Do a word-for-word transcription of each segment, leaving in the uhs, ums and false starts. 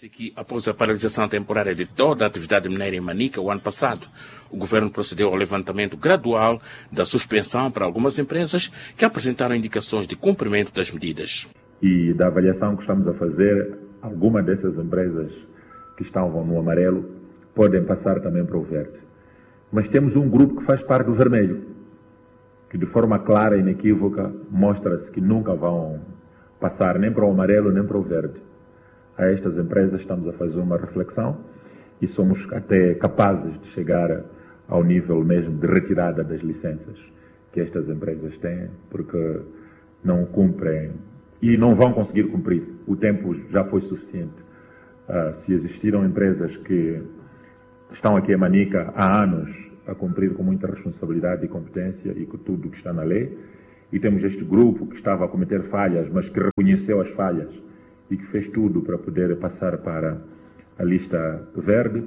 disse que, após a paralisação temporária de toda a atividade mineira em Manica o ano passado, o governo procedeu ao levantamento gradual da suspensão para algumas empresas que apresentaram indicações de cumprimento das medidas. E da avaliação que estamos a fazer, algumas dessas empresas que estavam no amarelo podem passar também para o verde. Mas temos um grupo que faz parte do vermelho, que de forma clara e inequívoca mostra-se que nunca vão passar nem para o amarelo nem para o verde. A estas empresas estamos a fazer uma reflexão e somos até capazes de chegar ao nível mesmo de retirada das licenças que estas empresas têm, porque não cumprem e não vão conseguir cumprir. O tempo já foi suficiente. Uh, se existiram empresas que estão aqui em Manica há anos a cumprir com muita responsabilidade e competência e com tudo que está na lei, e temos este grupo que estava a cometer falhas, mas que reconheceu as falhas e que fez tudo para poder passar para a lista verde,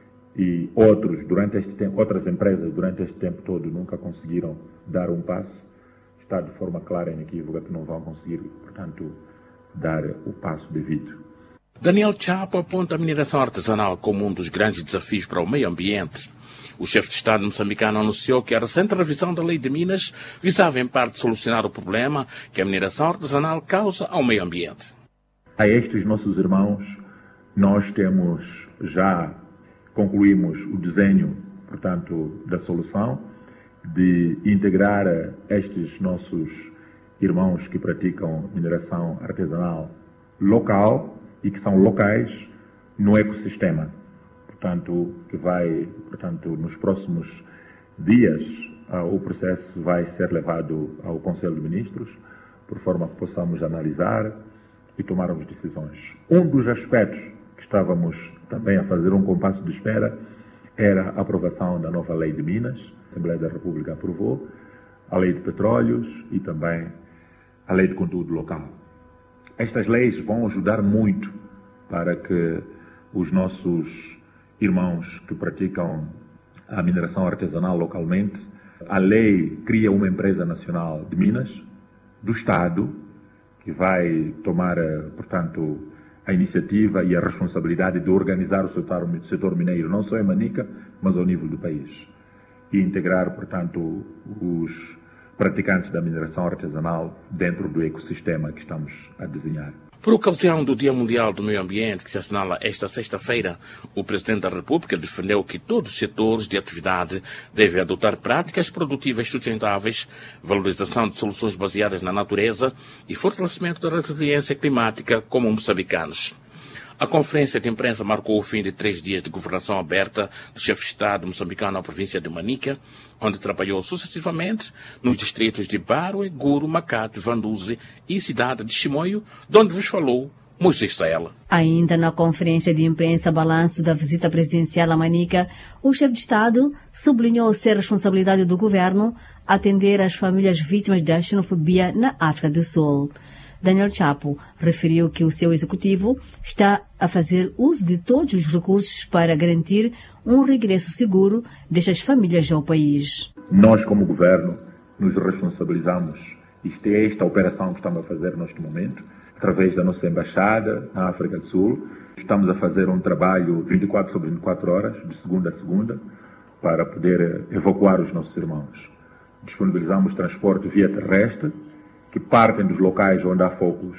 e outros, durante este tempo, outras empresas durante este tempo todo nunca conseguiram dar um passo. Está de forma clara e inequívoca que não vão conseguir, portanto, dar o passo devido. Daniel Chapo aponta a mineração artesanal como um dos grandes desafios para o meio ambiente. O chefe de Estado moçambicano anunciou que a recente revisão da Lei de Minas visava em parte solucionar o problema que a mineração artesanal causa ao meio ambiente. A estes nossos irmãos, nós temos já concluímos o desenho, portanto, da solução de integrar estes nossos irmãos que praticam mineração artesanal local e que são locais no ecossistema. Portanto, que vai, portanto, nos próximos dias, o processo vai ser levado ao Conselho de Ministros, por forma que possamos analisar e tomarmos decisões. Um dos aspectos que estávamos também a fazer um compasso de espera era a aprovação da nova Lei de Minas. A Assembleia da República aprovou a Lei de Petróleos e também a Lei de Conteúdo Local. Estas leis vão ajudar muito para que os nossos irmãos que praticam a mineração artesanal localmente, a lei cria uma empresa nacional de Minas, do Estado, que vai tomar, portanto, a iniciativa e a responsabilidade de organizar o setor, o setor mineiro, não só em Manica, mas ao nível do país. E integrar, portanto, os praticantes da mineração artesanal dentro do ecossistema que estamos a desenhar. Por ocasião do Dia Mundial do Meio Ambiente, que se assinala esta sexta-feira, o Presidente da República defendeu que todos os setores de atividade devem adotar práticas produtivas sustentáveis, valorização de soluções baseadas na natureza e fortalecimento da resiliência climática como moçambicanos. A conferência de imprensa marcou o fim de três dias de governação aberta do chefe de Estado moçambicano na província de Manica, onde trabalhou sucessivamente nos distritos de Barwe, Guru, Macate, Vanduze e cidade de Chimoio, de onde vos falou Moisés Saela. Ainda na conferência de imprensa balanço da visita presidencial a Manica, o chefe de Estado sublinhou ser responsabilidade do governo atender as famílias vítimas da xenofobia na África do Sul. Daniel Chapo referiu que o seu executivo está a fazer uso de todos os recursos para garantir um regresso seguro destas famílias ao país. Nós, como governo, nos responsabilizamos. Isto é esta operação que estamos a fazer neste momento, através da nossa embaixada na África do Sul. Estamos a fazer um trabalho vinte e quatro sobre vinte e quatro horas, de segunda a segunda, para poder evacuar os nossos irmãos. Disponibilizamos transporte via terrestre, que partem dos locais onde há focos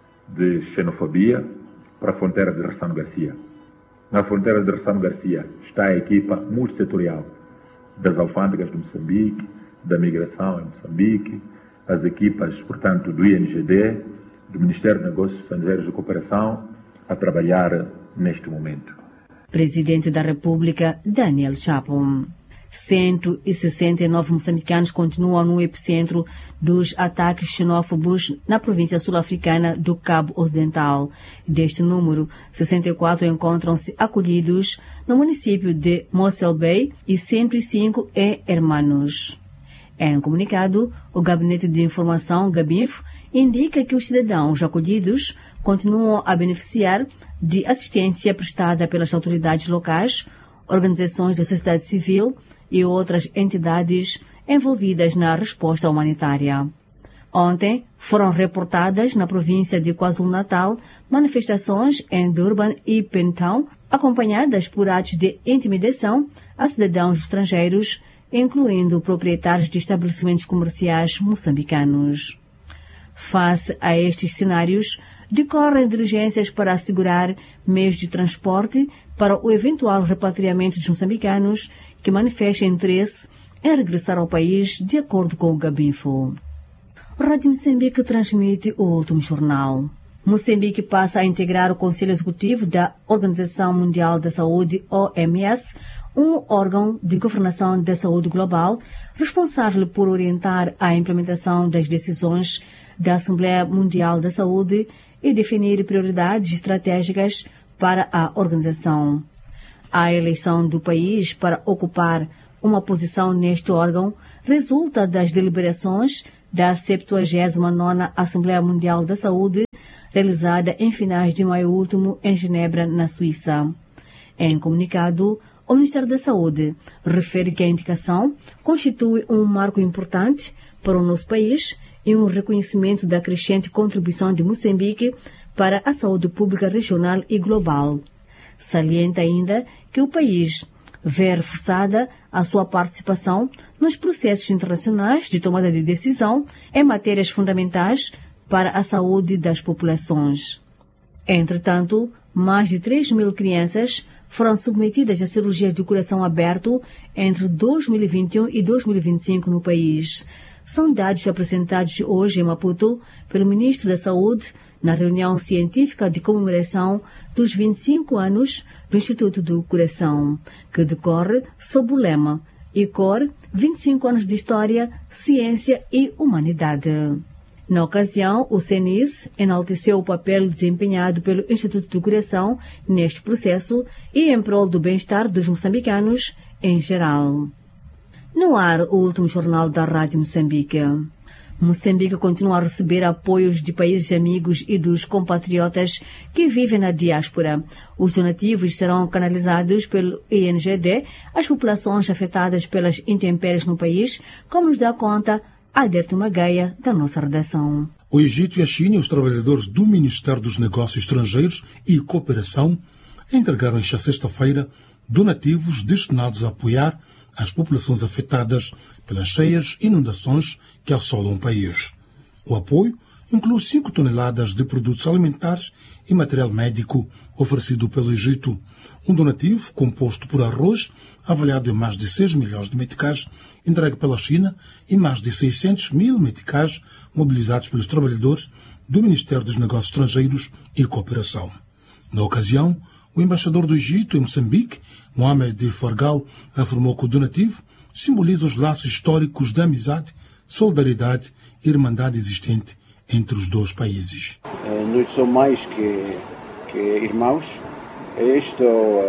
de xenofobia para a fronteira de Ressano Garcia. Na fronteira de Ressano Garcia está a equipa multissetorial das alfândegas de Moçambique, da migração em Moçambique, as equipas, portanto, do I N G D, do Ministério de Negócios Estrangeiros e Cooperação, a trabalhar neste momento. Presidente da República, Daniel Chapo. cento e sessenta e nove moçambicanos continuam no epicentro dos ataques xenófobos na província sul-africana do Cabo Ocidental. Deste número, sessenta e quatro encontram-se acolhidos no município de Mossel Bay e cento e cinco em Hermanos. Em um comunicado, o Gabinete de Informação, GABINF, indica que os cidadãos acolhidos continuam a beneficiar de assistência prestada pelas autoridades locais, organizações da sociedade civil e outras entidades envolvidas na resposta humanitária. Ontem foram reportadas na província de KwaZulu-Natal manifestações em Durban e Pentown, acompanhadas por atos de intimidação a cidadãos estrangeiros, incluindo proprietários de estabelecimentos comerciais moçambicanos. Face a estes cenários, decorrem diligências para assegurar meios de transporte para o eventual repatriamento dos moçambicanos que manifestem interesse em regressar ao país, de acordo com o Gabinfo. Rádio Moçambique transmite o último jornal. Moçambique passa a integrar o Conselho Executivo da Organização Mundial da Saúde, O M S, um órgão de governação da saúde global responsável por orientar a implementação das decisões da Assembleia Mundial da Saúde e definir prioridades estratégicas para a organização. A eleição do país para ocupar uma posição neste órgão resulta das deliberações da septuagésima nona Assembleia Mundial da Saúde, realizada em finais de maio último em Genebra, na Suíça. Em comunicado, o Ministério da Saúde refere que a indicação constitui um marco importante para o nosso país e um reconhecimento da crescente contribuição de Moçambique para a saúde pública regional e global. Salienta ainda que o país vê reforçada a sua participação nos processos internacionais de tomada de decisão em matérias fundamentais para a saúde das populações. Entretanto, mais de três mil crianças foram submetidas a cirurgias de coração aberto entre dois mil e vinte e um e dois mil e vinte e cinco no país. São dados apresentados hoje em Maputo pelo Ministro da Saúde na reunião científica de comemoração dos vinte e cinco anos do Instituto do Coração, que decorre sob o lema I C O R, vinte e cinco anos de História, Ciência e Humanidade. Na ocasião, o C N I S enalteceu o papel desempenhado pelo Instituto do Coração neste processo e em prol do bem-estar dos moçambicanos em geral. No ar, o último jornal da Rádio Moçambique. Moçambique continua a receber apoios de países amigos e dos compatriotas que vivem na diáspora. Os donativos serão canalizados pelo I N G D às populações afetadas pelas intempéries no país, como nos dá conta Aderto Magaia, da nossa redação. O Egito e a China e os trabalhadores do Ministério dos Negócios Estrangeiros e Cooperação entregaram esta sexta-feira donativos destinados a apoiar as populações afetadas pelas cheias inundações que assolam o país. O apoio inclui cinco toneladas de produtos alimentares e material médico oferecido pelo Egito, um donativo composto por arroz avaliado em mais de seis milhões de meticais entregue pela China e mais de seiscentos mil meticais mobilizados pelos trabalhadores do Ministério dos Negócios Estrangeiros e Cooperação. Na ocasião, o embaixador do Egito em Moçambique, Mohamed Forgal, afirmou que o donativo simboliza os laços históricos de amizade, solidariedade e irmandade existente entre os dois países. Nós somos mais que, que irmãos. Isto,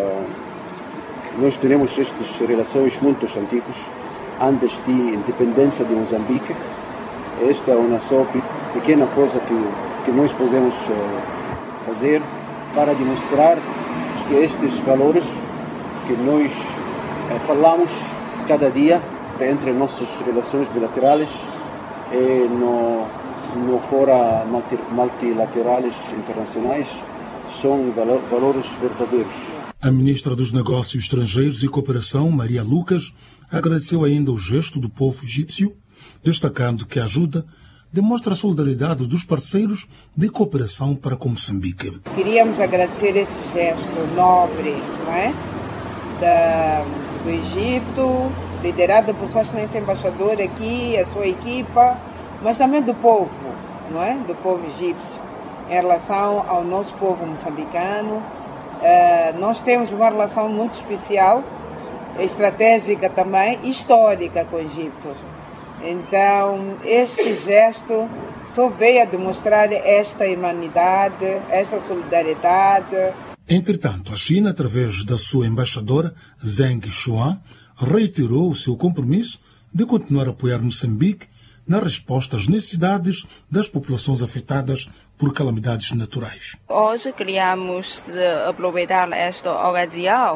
nós temos estas relações muito antigas, antes da independência de Moçambique. Esta é uma só pequena coisa que, que nós podemos fazer para demonstrar que estes valores que nós falamos cada dia entre nossas relações bilaterais e no, no fora multilaterais internacionais são valores verdadeiros. A ministra dos Negócios Estrangeiros e Cooperação, Maria Lucas, agradeceu ainda o gesto do povo egípcio, destacando que a ajuda demonstra a solidariedade dos parceiros de cooperação para com Moçambique. Queríamos agradecer esse gesto nobre, não é? Da, do Egito, liderado por Sua Excelência Embaixador aqui, a sua equipa, mas também do povo, não é? Do povo egípcio, em relação ao nosso povo moçambicano. Uh, nós temos uma relação muito especial, estratégica também, histórica com o Egito. Então, este gesto só veio a demonstrar esta humanidade, esta solidariedade. Entretanto, a China, através da sua embaixadora, Zheng Xuan, reiterou o seu compromisso de continuar a apoiar Moçambique na resposta às necessidades das populações afetadas por calamidades naturais. Hoje queríamos aproveitar esta ocasião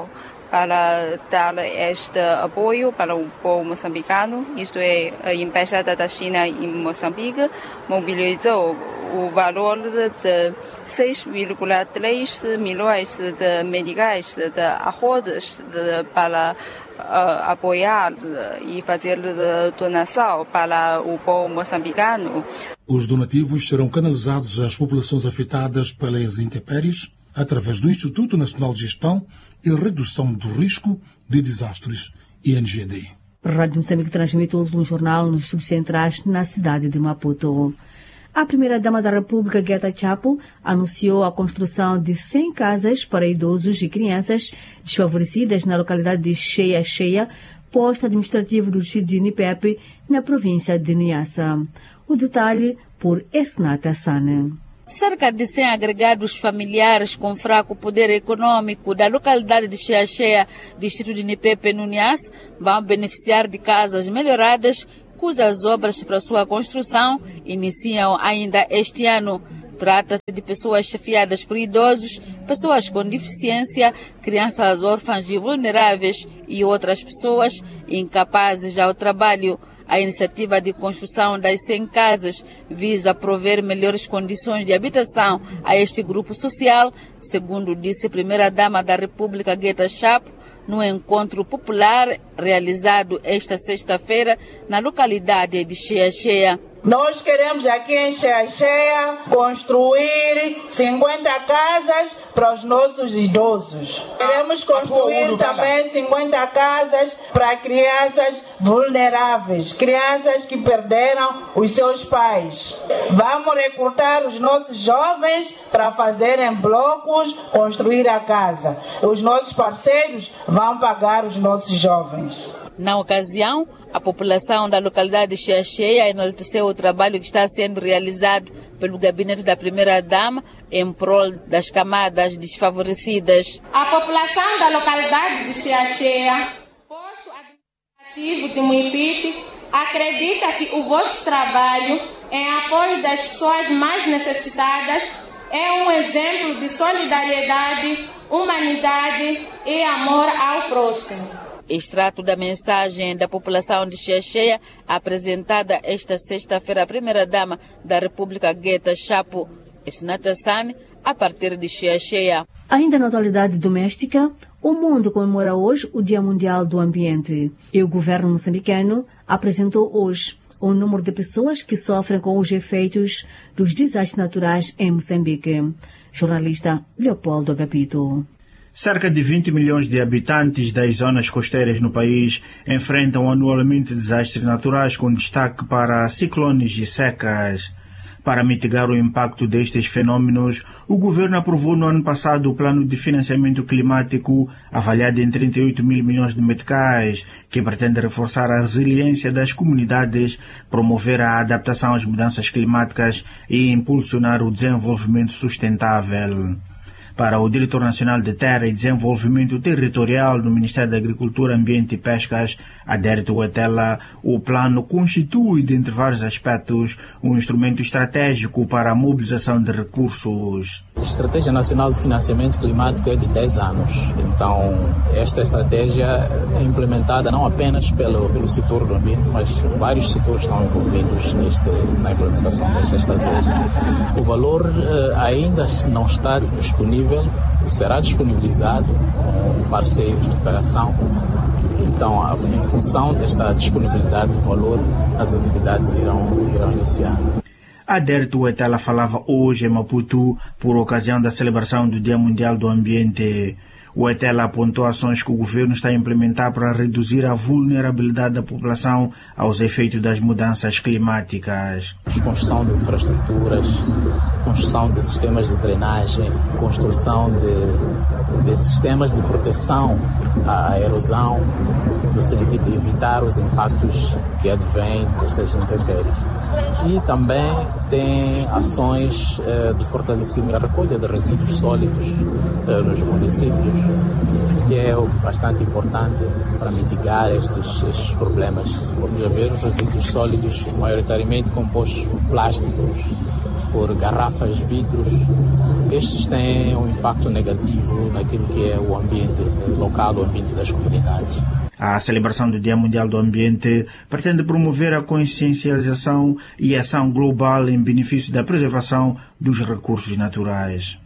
para dar este apoio para o povo moçambicano. Isto é, a Embaixada da China em Moçambique mobilizou o valor de seis vírgula três milhões de meticais de arrozes de, para uh, apoiar e fazer donação para o povo moçambicano. Os donativos serão canalizados às populações afetadas pelas intempéries através do Instituto Nacional de Gestão e Redução do Risco de Desastres, I N G D. Rádio Moçambique transmite o último jornal nos estúdios centrais na cidade de Maputo. A primeira-dama da República, Guetta Chapo, anunciou a construção de cem casas para idosos e crianças desfavorecidas na localidade de Cheia Cheia, posto administrativo do distrito de Nipepe, na província de Niassa. O detalhe por Esnata Sane. Cerca de cem agregados familiares com fraco poder econômico da localidade de Cheia Cheia, distrito de Nipepe, no Niassa, vão beneficiar de casas melhoradas, cujas obras para sua construção iniciam ainda este ano. Trata-se de pessoas chefiadas por idosos, pessoas com deficiência, crianças órfãs e vulneráveis e outras pessoas incapazes ao trabalho. A iniciativa de construção das cem casas visa prover melhores condições de habitação a este grupo social, segundo disse a primeira-dama da República, Guetta Chapo, no encontro popular realizado esta sexta-feira na localidade de Cheia Cheia. Nós queremos aqui em Cheia Cheia construir cinquenta casas para os nossos idosos. Queremos construir também cinquenta casas para crianças vulneráveis, crianças que perderam os seus pais. Vamos recrutar os nossos jovens para fazerem blocos, construir a casa. Os nossos parceiros vão pagar os nossos jovens. Na ocasião, a população da localidade de Cheia Cheia enalteceu o trabalho que está sendo realizado pelo gabinete da primeira-dama em prol das camadas desfavorecidas. A população da localidade de Cheia Cheia, posto administrativo de Muipiti, acredita que o vosso trabalho em apoio das pessoas mais necessitadas é um exemplo de solidariedade, humanidade e amor ao próximo. Extrato da mensagem da população de Cheia Cheia, apresentada esta sexta-feira à primeira-dama da República, Guetta Chapo, Esnata Sane, a partir de Cheia Cheia. Ainda na atualidade doméstica, o mundo comemora hoje o Dia Mundial do Ambiente e o governo moçambicano apresentou hoje o número de pessoas que sofrem com os efeitos dos desastres naturais em Moçambique. Jornalista Leopoldo Agapito. Cerca de vinte milhões de habitantes das zonas costeiras no país enfrentam anualmente desastres naturais, com destaque para ciclones e secas. Para mitigar o impacto destes fenômenos, o governo aprovou no ano passado o Plano de Financiamento Climático, avaliado em trinta e oito mil milhões de meticais, que pretende reforçar a resiliência das comunidades, promover a adaptação às mudanças climáticas e impulsionar o desenvolvimento sustentável. Para o Diretor Nacional de Terra e Desenvolvimento Territorial do Ministério da Agricultura, Ambiente e Pescas, Adérito Huetela, o plano constitui, dentre vários aspectos, um instrumento estratégico para a mobilização de recursos. A Estratégia Nacional de Financiamento Climático é de dez anos, então esta estratégia é implementada não apenas pelo, pelo setor do ambiente, mas vários setores estão envolvidos neste, na implementação desta estratégia. O valor eh, ainda não está disponível, será disponibilizado com parceiros de operação. Então, em função desta disponibilidade do valor, as atividades irão, irão iniciar. Adérito Huetela falava hoje em Maputo por ocasião da celebração do Dia Mundial do Ambiente. Huetela apontou ações que o governo está a implementar para reduzir a vulnerabilidade da população aos efeitos das mudanças climáticas. Construção de infraestruturas, construção de sistemas de drenagem, construção de, de sistemas de proteção à erosão, no sentido de evitar os impactos que advêm destas intempéries. E também tem ações eh, de fortalecimento da recolha de resíduos sólidos eh, nos municípios, que é bastante importante para mitigar estes, estes problemas. Vamos a ver os resíduos sólidos maioritariamente compostos por plásticos, por garrafas, vidros. Estes têm um impacto negativo naquilo que é o ambiente local, o ambiente das comunidades. A celebração do Dia Mundial do Ambiente pretende promover a consciencialização e ação global em benefício da preservação dos recursos naturais.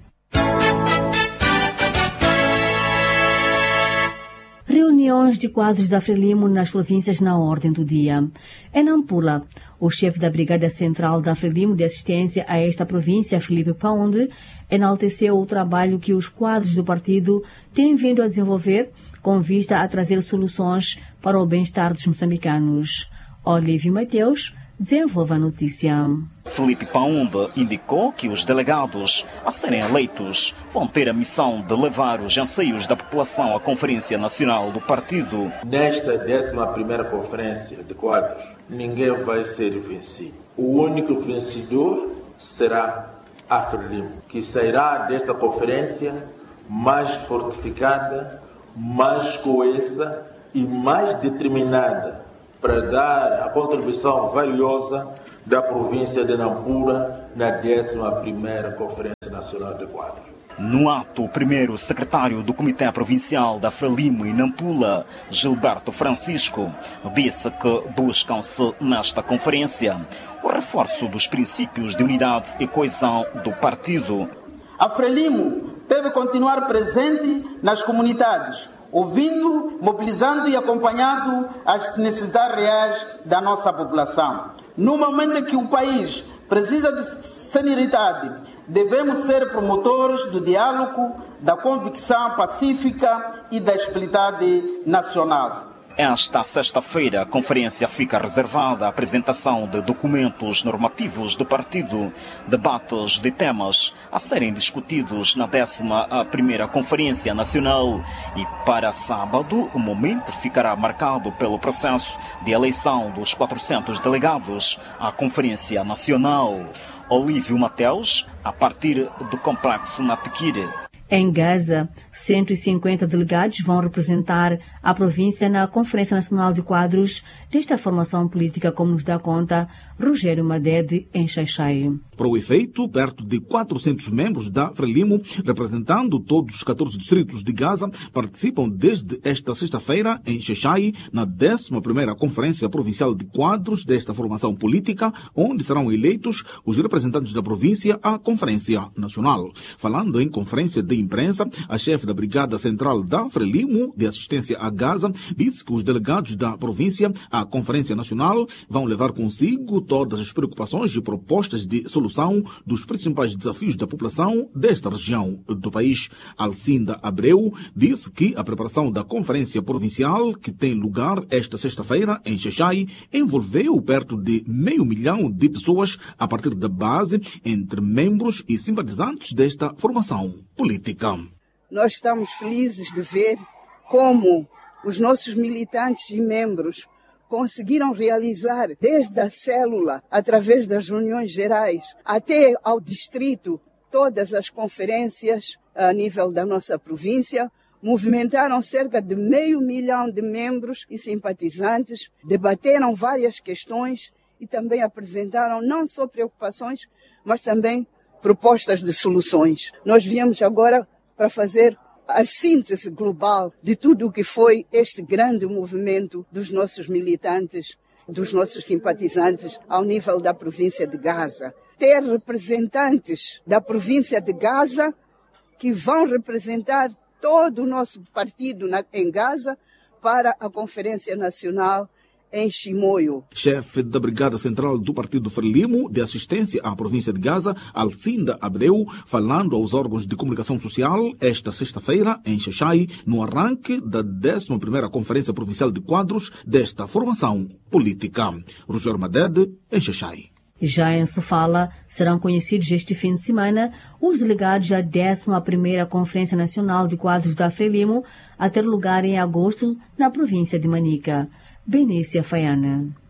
Reuniões de quadros da Frelimo nas províncias na ordem do dia. Em Nampula, o chefe da Brigada Central da Frelimo de assistência a esta província, Felipe Paonde, enalteceu o trabalho que os quadros do partido têm vindo a desenvolver com vista a trazer soluções para o bem-estar dos moçambicanos. Olívio Mateus desenvolve a notícia. Felipe Paonde indicou que os delegados a serem eleitos vão ter a missão de levar os anseios da população à Conferência Nacional do Partido. Nesta décima primeira Conferência de Quadros, ninguém vai ser vencido. O único vencedor será a Frelimo, que sairá desta conferência mais fortificada, mais coesa e mais determinada para dar a contribuição valiosa da província de Nampula na décima primeira Conferência Nacional de Quadros. No ato, o primeiro secretário do Comitê Provincial da Frelimo e Nampula, Gilberto Francisco, disse que buscam-se nesta conferência o reforço dos princípios de unidade e coesão do partido. A Frelimo deve continuar presente nas comunidades, ouvindo, mobilizando e acompanhando as necessidades reais da nossa população. No momento em que o país precisa de serenidade, devemos ser promotores do diálogo, da convicção pacífica e da estabilidade nacional. Esta sexta-feira, a conferência fica reservada à apresentação de documentos normativos do partido, debates de temas a serem discutidos na décima primeira Conferência Nacional. E para sábado, o momento ficará marcado pelo processo de eleição dos quatrocentos delegados à Conferência Nacional. Olívio Mateus, a partir do Complexo Natiquire. Em Gaza, cento e cinquenta delegados vão representar a província na Conferência Nacional de Quadros desta formação política, como nos dá conta Rogério Madede, em Xai-Xai. Para o efeito, perto de quatrocentos membros da Frelimo, representando todos os catorze distritos de Gaza, participam desde esta sexta-feira em Xai-Xai, na décima primeira Conferência Provincial de Quadros desta formação política, onde serão eleitos os representantes da província à Conferência Nacional. Falando em conferência de imprensa, a chefe da Brigada Central da Frelimo de assistência a Gaza disse que os delegados da província à Conferência Nacional vão levar consigo todas as preocupações e propostas de solução dos principais desafios da população desta região do país. Alcinda Abreu disse que a preparação da Conferência Provincial, que tem lugar esta sexta-feira em Xai-Xai, envolveu perto de meio milhão de pessoas a partir da base, entre membros e simpatizantes desta formação política. Nós estamos felizes de ver como os nossos militantes e membros conseguiram realizar desde a célula, através das reuniões gerais, até ao distrito, todas as conferências a nível da nossa província, movimentaram cerca de meio milhão de membros e simpatizantes, debateram várias questões e também apresentaram não só preocupações, mas também propostas de soluções. Nós viemos agora para fazer a síntese global de tudo o que foi este grande movimento dos nossos militantes, dos nossos simpatizantes ao nível da província de Gaza. Ter representantes da província de Gaza que vão representar todo o nosso partido na, em Gaza para a Conferência Nacional em Chimoio. Chefe da Brigada Central do Partido Frelimo de assistência à província de Gaza, Alcinda Abreu, falando aos órgãos de comunicação social esta sexta-feira em Xai-Xai, no arranque da décima primeira Conferência Provincial de Quadros desta formação política. Rogério Madede, em Xai-Xai. Já em Sofala, serão conhecidos este fim de semana os delegados da décima primeira Conferência Nacional de Quadros da Frelimo, a ter lugar em agosto na província de Manica. Benícia Faiana.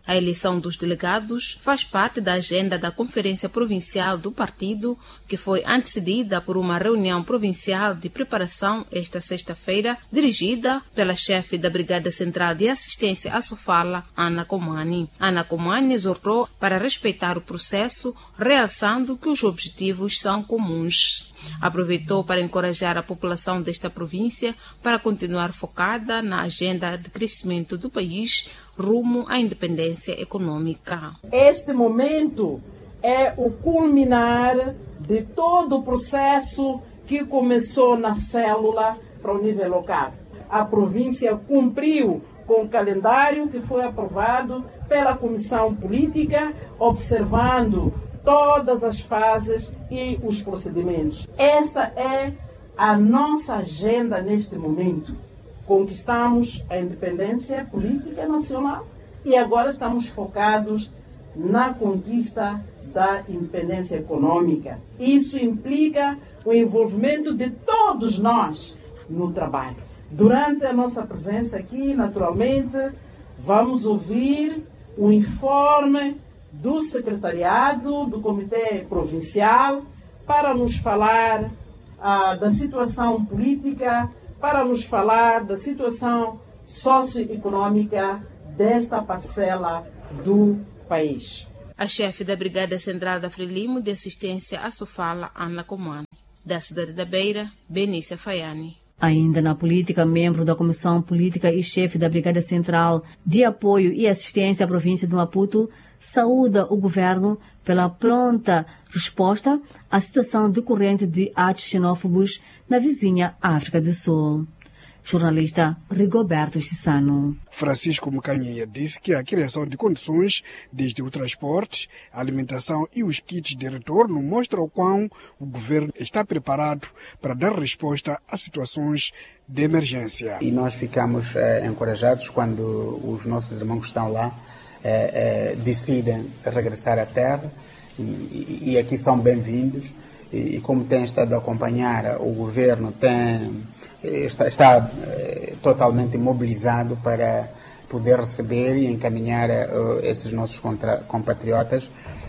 A eleição dos delegados faz parte da agenda da Conferência Provincial do Partido, que foi antecedida por uma reunião provincial de preparação esta sexta-feira, dirigida pela chefe da Brigada Central de Assistência à Sofala, Ana Comani. Ana Comani exortou para respeitar o processo, realçando que os objetivos são comuns. Aproveitou para encorajar a população desta província para continuar focada na agenda de crescimento do país rumo à independência econômica. Este momento é o culminar de todo o processo que começou na célula para o nível local. A província cumpriu com o calendário que foi aprovado pela Comissão Política, observando todas as fases e os procedimentos. Esta é a nossa agenda neste momento. Conquistamos a independência política nacional e agora estamos focados na conquista da independência econômica. Isso implica o envolvimento de todos nós no trabalho. Durante a nossa presença aqui, naturalmente, vamos ouvir o informe do secretariado, do Comitê Provincial, para nos falar ah, da situação política, para nos falar da situação socioeconômica desta parcela do país. A chefe da Brigada Central da Frelimo de Assistência à Sofala, Ana Comani. Da cidade da Beira, Benícia Faiani. Ainda na política, membro da Comissão Política e chefe da Brigada Central de Apoio e Assistência à província de Maputo, saúda o governo pela pronta resposta à situação decorrente de atos xenófobos na vizinha África do Sul. Jornalista Rigoberto Chissano. Francisco Mucanheia disse que a criação de condições desde o transporte, a alimentação e os kits de retorno mostra o quão o governo está preparado para dar resposta a situações de emergência. E nós ficamos eh, encorajados quando os nossos irmãos que estão lá eh, eh, decidem regressar à terra e, e, e aqui são bem-vindos. E, e como tem estado a acompanhar, o governo tem... está, está eh, totalmente mobilizado para poder receber e encaminhar uh, esses nossos contra, compatriotas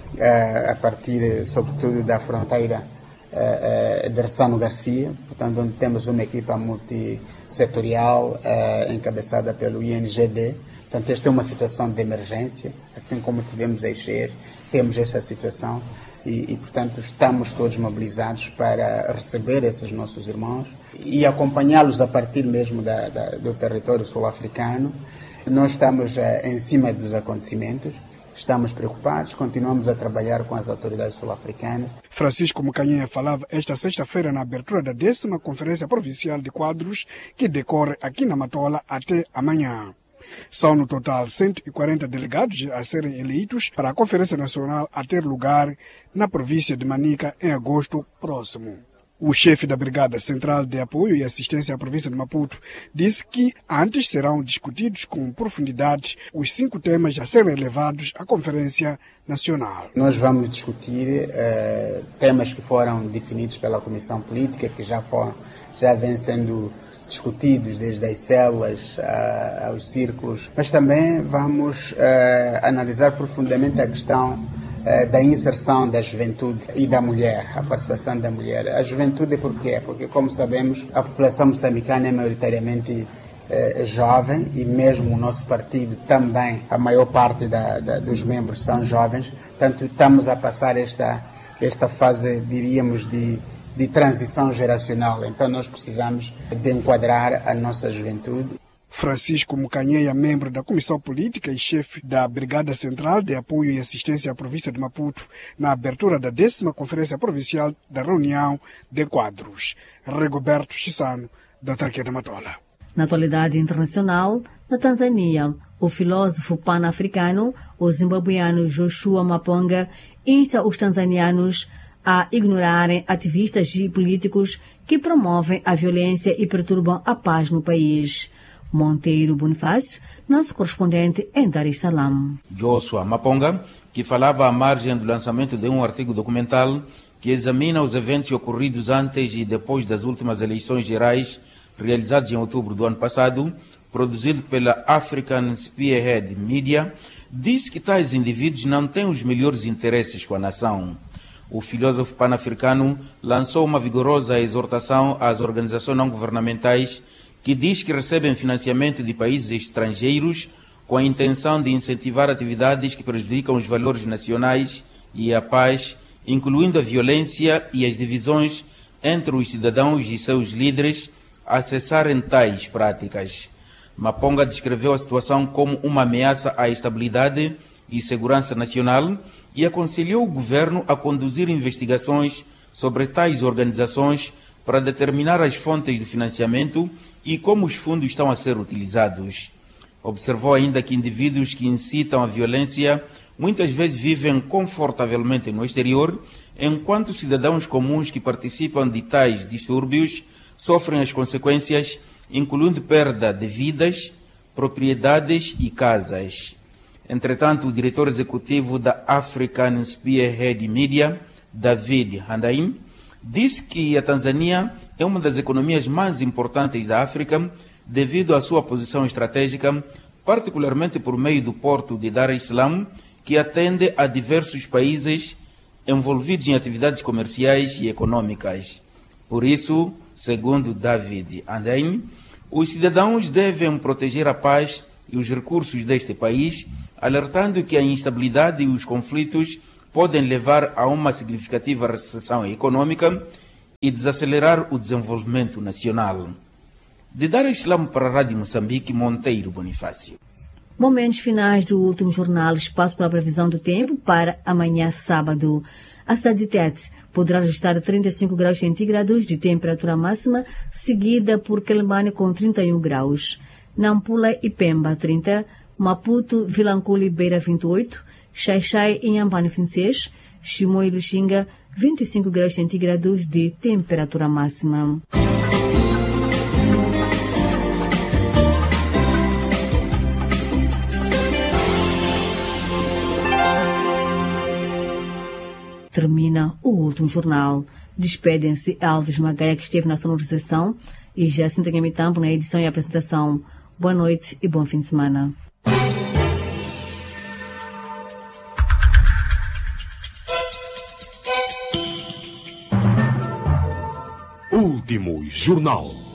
uh, a partir, sobretudo, da fronteira uh, uh, de Ressano Garcia, portanto, onde temos uma equipa multissetorial uh, encabeçada pelo I N G D. Portanto, esta é uma situação de emergência, assim como tivemos a Eixer, temos esta situação e, e, portanto, estamos todos mobilizados para receber esses nossos irmãos e acompanhá-los a partir mesmo da, da, do território sul-africano. Nós estamos uh, em cima dos acontecimentos, estamos preocupados, continuamos a trabalhar com as autoridades sul-africanas. Francisco Mucanheia falava esta sexta-feira na abertura da décima Conferência Provincial de Quadros, que decorre aqui na Matola até amanhã. São no total cento e quarenta delegados a serem eleitos para a Conferência Nacional a ter lugar na província de Manica em agosto próximo. O chefe da Brigada Central de Apoio e Assistência à província de Maputo disse que antes serão discutidos com profundidade os cinco temas a serem levados à Conferência Nacional. Nós vamos discutir uh, temas que foram definidos pela Comissão Política, que já, foram, já vêm sendo discutidos desde as células uh, aos círculos, mas também vamos uh, analisar profundamente a questão uh, da inserção da juventude e da mulher, a participação da mulher. A juventude por quê? Porque, como sabemos, a população moçambicana é maioritariamente uh, jovem e mesmo o nosso partido também, a maior parte da, da, dos membros são jovens, portanto estamos a passar esta, esta fase, diríamos, de de transição geracional. Então nós precisamos de enquadrar a nossa juventude. Francisco Mucanheia, membro da Comissão Política e chefe da Brigada Central de Apoio e Assistência à província de Maputo, na abertura da décima Conferência Provincial da Reunião de Quadros. Rigoberto Chissano, da Autarquia da Matola. Na atualidade internacional, na Tanzânia, o filósofo pan-africano, o zimbabuiano Joshua Maponga, insta os tanzanianos a ignorarem ativistas e políticos que promovem a violência e perturbam a paz no país. Monteiro Bonifácio, nosso correspondente em Dar es Salaam. Joshua Maponga, que falava à margem do lançamento de um artigo documental que examina os eventos ocorridos antes e depois das últimas eleições gerais realizadas em outubro do ano passado, produzido pela African Spearhead Media, diz que tais indivíduos não têm os melhores interesses com a nação. O filósofo pan-africano lançou uma vigorosa exortação às organizações não governamentais que diz que recebem financiamento de países estrangeiros com a intenção de incentivar atividades que prejudicam os valores nacionais e a paz, incluindo a violência e as divisões entre os cidadãos e seus líderes a cessarem tais práticas. Maponga descreveu a situação como uma ameaça à estabilidade e segurança nacional e aconselhou o governo a conduzir investigações sobre tais organizações para determinar as fontes de financiamento e como os fundos estão a ser utilizados. Observou ainda que indivíduos que incitam a violência muitas vezes vivem confortavelmente no exterior, enquanto cidadãos comuns que participam de tais distúrbios sofrem as consequências, incluindo perda de vidas, propriedades e casas. Entretanto, o diretor executivo da African Spearhead Media, David Handaim, disse que a Tanzânia é uma das economias mais importantes da África devido à sua posição estratégica, particularmente por meio do porto de Dar es Salaam, que atende a diversos países envolvidos em atividades comerciais e econômicas. Por isso, segundo David Handaim, os cidadãos devem proteger a paz e os recursos deste país, alertando que a instabilidade e os conflitos podem levar a uma significativa recessão econômica e desacelerar o desenvolvimento nacional. De Dar es Salaam para a Rádio Moçambique, Monteiro Bonifácio. Momentos finais do último jornal, espaço para a previsão do tempo para amanhã, sábado. A cidade de Tete poderá registrar trinta e cinco graus centígrados de temperatura máxima, seguida por Quelimane com trinta e um graus. Nampula e Pemba, trinta. Maputo, Vilanculo e Beira, vinte e oito. Xai-Xai e Inhambane, vinte e seis. Chimoio e Lixinga, vinte e cinco graus centígrados de temperatura máxima. Termina o último jornal. Despedem-se Alves Magaia, que esteve na sonorização, e Jacinta Gamitampo na edição e apresentação. Boa noite e bom fim de semana. Último jornal.